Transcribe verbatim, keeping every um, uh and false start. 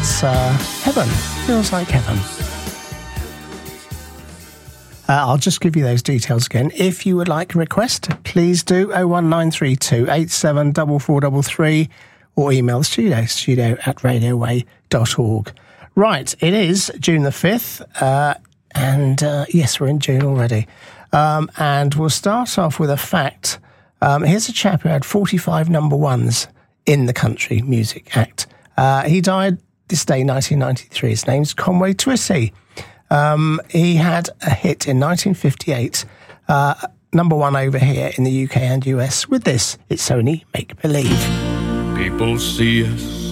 That's uh, Heaven. Feels like heaven. Uh, I'll just give you those details again. If you would like a request, please do oh one nine three two eight seven four four three three or email the studio, studio at radioway dot org. Right, it is June the fifth, uh, and uh, yes, we're in June already. Um, and we'll start off with a fact. Um, here's a chap who had forty-five number ones in the country music act. Uh, he died this day, nineteen ninety-three. His name's Conway Twitty. Um, he had a hit in nineteen fifty-eight, uh, number one over here in the U K and U S with this. It's only Make Believe. People see us